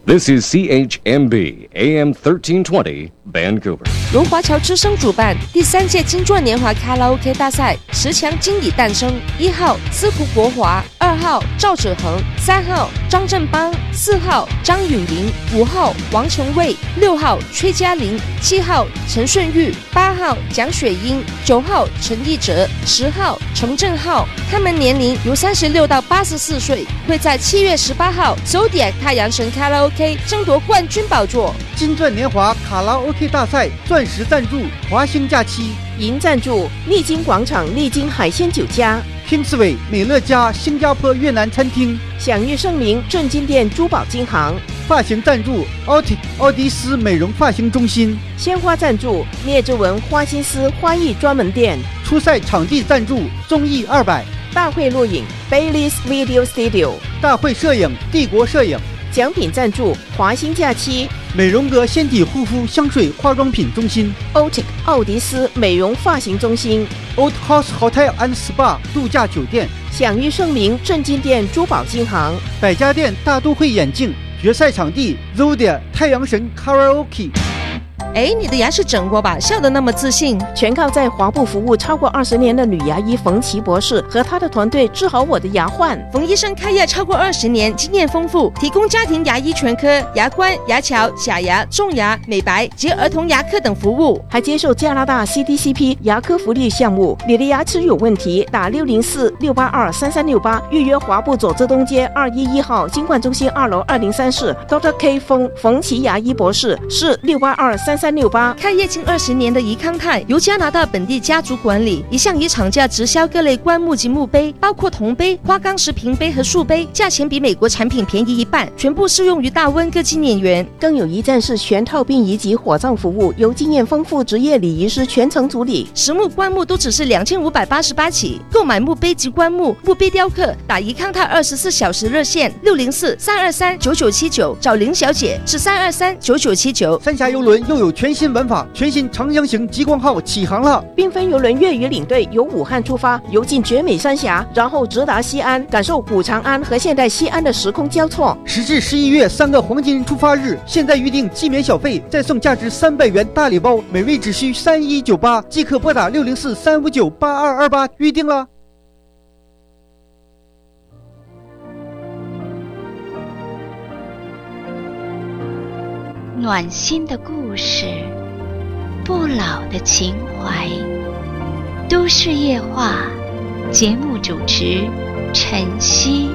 This is CHMB AM 1320 Vancouver。 由华侨之声主办第3届金钻年华卡拉 OK 大赛10强金已诞生，1号司徒国华，2号赵哲恒，3号张振邦，4号张允麟，5号王成卫，6号崔嘉玲，7号陈顺玉，8号蒋雪英，9号陈义哲，10号程正浩。他们年龄由36到84岁，会在7月18号 Zodiac 太阳神卡拉 OK 争夺冠军宝座。 金钻年华卡拉 OK 大赛钻石赞助华兴假期， 银赞助丽晶广场丽晶海鲜酒家， 拼刺猬美乐家新加坡越南餐厅， 享誉盛名正金店珠宝金行， 发型赞助奥迪斯美容发型中心， 鲜花赞助聂志文花心思花艺专门店， 初赛场地赞助综艺200， 大会录影 Bailey's Video Studio， 大会摄影帝国摄影， 奖品赞助华兴假期， 美容阁纤体护肤香水化妆品中心， Otic 奥迪斯美容发型中心， Old House Hotel and Spa 度假酒店， 享誉盛名正金店珠宝金行， 百家店大都会眼镜，决赛场地 Zodiac 太阳神 Karaoke。 你的牙齿整过吧？笑得那么自信。 全靠在华部服务超过20年的女牙医冯琦博士和她的团队治好我的牙患。 冯医生开业超过20年，经验丰富，提供家庭牙医全科、牙冠、牙桥、假牙、种牙、美白及儿童牙科等服务， 还接受加拿大 CDCP 牙科福利项目。你的牙齿有问题，打604-682-3368预约华部左泽东街211号金冠中心2楼2034 Dr. K 冯琦牙医博士，是682-3368。 开业近20年的怡康泰由加拿大本地家族管理，一向以厂价直销各类棺木及墓碑，包括铜杯、花岗石瓶杯和树碑，价钱比美国产品便宜1半，全部适用于大温哥纪念园。 更有一站式全套殡仪及火葬服务，由经验丰富职业礼仪师全程处理。 实木棺木都只是2588起，购买墓碑及棺木、墓碑雕刻，打怡康泰24小时热线604-323-9979，找林小姐是323-9979。 三峡邮轮又有全新玩法，全新长江型极光号起航了。 缤纷邮轮粤语领队由武汉出发，游进绝美三峡，然后直达西安，感受古长安和现代西安的时空交错。 10至11月3个黄金出发日，现在预定即免小费，再送价值300元大礼包，每位只需3198，即可拨打604-359-8228预定了。 暖心的故事，不老的情怀，都市夜话，节目主持晨曦。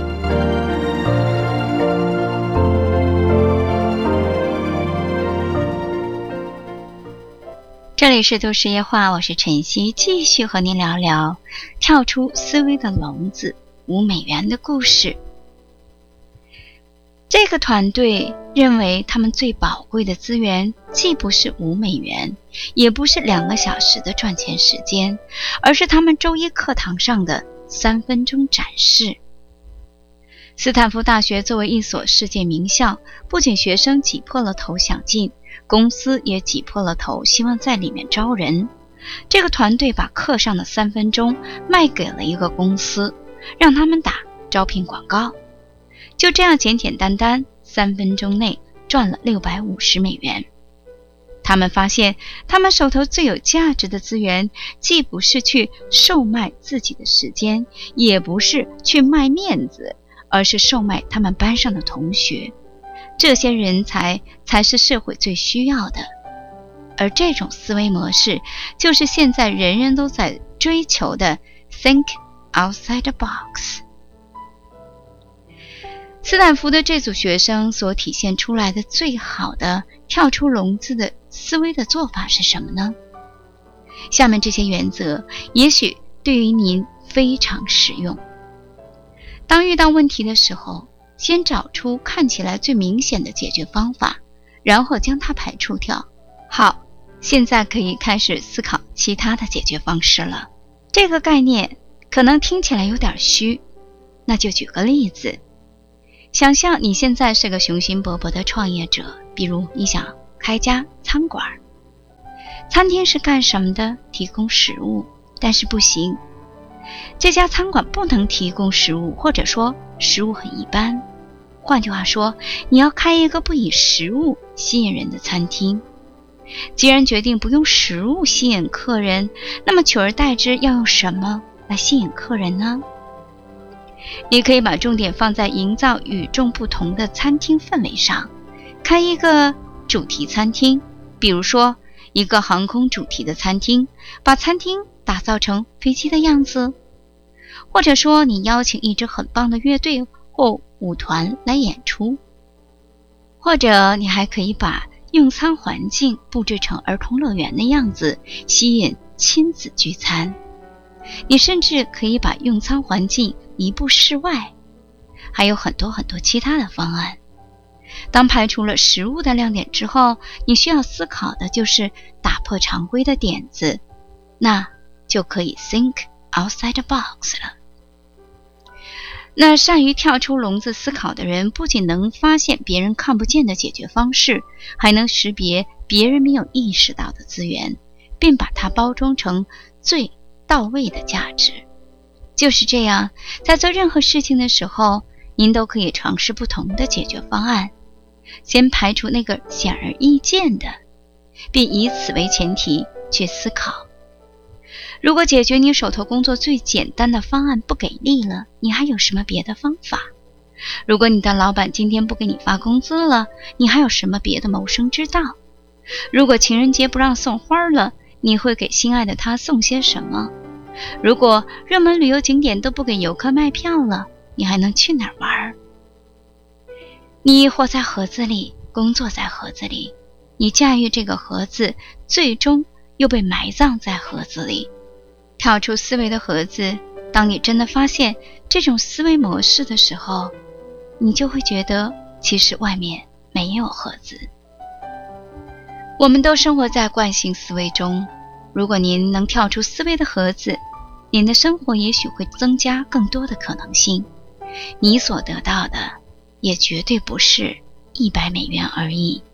这里是都市夜话，我是晨曦，继续和您聊聊跳出思维的笼子5美元的故事。这个团队认为他们最宝贵的资源既不是5美元，也不是2个小时的赚钱时间，而是他们周一课堂上的3分钟展示。斯坦福大学作为一所世界名校，不仅学生挤破了头想进，公司也挤破了头希望在里面招人。这个团队把课上的3分钟卖给了一个公司，让他们打招聘广告。就这样简简单单3分钟内赚了650美元。他们发现他们手头最有价值的资源，既不是去售卖自己的时间，也不是去卖面子，而是售卖他们班上的同学。这些人才是社会最需要的。而这种思维模式，就是现在人人都在追求的 Think outside the box。斯坦福的这组学生所体现出来的最好的跳出笼子的思维的做法是什么呢？下面这些原则也许对于您非常实用。当遇到问题的时候，先找出看起来最明显的解决方法，然后将它排除掉。好，现在可以开始思考其他的解决方式了。这个概念可能听起来有点虚，那就举个例子。想象你现在是个雄心勃勃的创业者，比如你想开家餐馆。餐厅是干什么的？提供食物，但是不行。这家餐馆不能提供食物，或者说食物很一般。 换句话说，你要开一个不以食物吸引人的餐厅。既然决定不用食物吸引客人，那么取而代之要用什么来吸引客人呢？你可以把重点放在营造与众不同的餐厅氛围上，开一个主题餐厅，比如说一个航空主题的餐厅，把餐厅打造成飞机的样子，或者说你邀请一支很棒的乐队或舞团来演出，或者你还可以把用餐环境布置成儿童乐园的样子，吸引亲子聚餐。你甚至可以把用餐环境移步室外，还有很多很多其他的方案。当排除了食物的亮点之后，你需要思考的就是打破常规的点子，那就可以 think outside the box 了。那善于跳出笼子思考的人，不仅能发现别人看不见的解决方式，还能识别别人没有意识到的资源，并把它包装成最到位的价值。就是这样，在做任何事情的时候，您都可以尝试不同的解决方案，先排除那个显而易见的，并以此为前提去思考。如果解决你手头工作最简单的方案不给力了，你还有什么别的方法？如果你的老板今天不给你发工资了，你还有什么别的谋生之道？如果情人节不让送花了，你会给心爱的他送些什么？如果热门旅游景点都不给游客卖票了，你还能去哪儿玩？你活在盒子里，工作在盒子里，你驾驭这个盒子，最终又被埋葬在盒子里。跳出思维的盒子，当你真的发现这种思维模式的时候，你就会觉得其实外面没有盒子。我们都生活在惯性思维中，如果您能跳出思维的盒子，您的生活也许会增加更多的可能性，你所得到的也绝对不是$100而已。